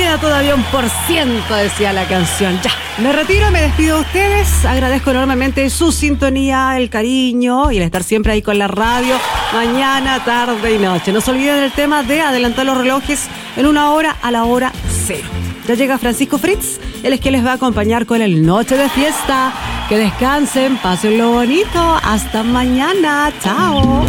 queda todavía 1%, decía la canción. Ya, me retiro, me despido de ustedes. Agradezco enormemente su sintonía, el cariño y el estar siempre ahí con la radio, mañana, tarde y noche. No se olviden del tema de adelantar los relojes en 1 hora a la hora 0. Ya llega Francisco Fritz, él es quien les va a acompañar con el Noche de Fiesta. Que descansen, pasen lo bonito. Hasta mañana. Chao.